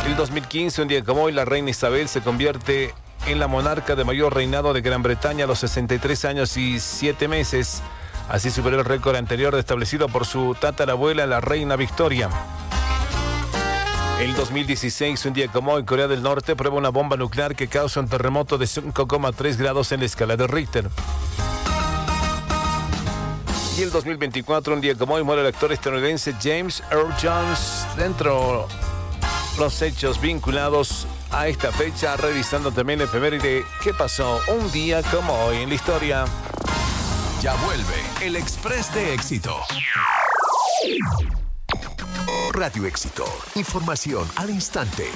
El 2015, un día como hoy, la reina Isabel se convierte en la monarca de mayor reinado de Gran Bretaña a los 63 años y 7 meses. Así superó el récord anterior establecido por su tatarabuela, la reina Victoria. El 2016, un día como hoy, Corea del Norte prueba una bomba nuclear que causa un terremoto de 5,3 grados en la escala de Richter. Y el 2024, un día como hoy, muere el actor estadounidense James Earl Jones. Dentro los hechos vinculados a esta fecha, revisando también el efeméride ¿qué pasó un día como hoy en la historia? Ya vuelve el Express de Éxito. Radio Éxito. Información al instante.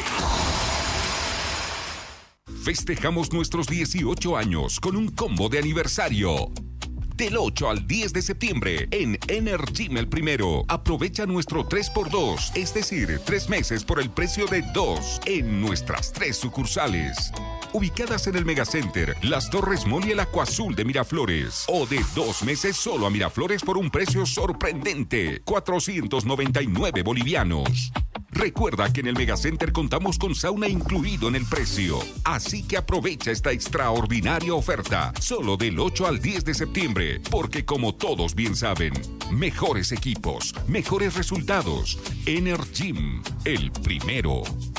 Festejamos nuestros 18 años con un combo de aniversario. Del 8 al 10 de septiembre en Energym El Primero. Aprovecha nuestro 3x2, es decir, 3 meses por el precio de 2 en nuestras 3 sucursales. Ubicadas en el Megacenter, Las Torres Mall y el Acuazul de Miraflores. O de 2 meses solo a Miraflores por un precio sorprendente, 499 bolivianos. Recuerda que en el Megacenter contamos con sauna incluido en el precio. Así que aprovecha esta extraordinaria oferta, solo del 8 al 10 de septiembre, porque como todos bien saben, mejores equipos, mejores resultados. Energym, El Primero.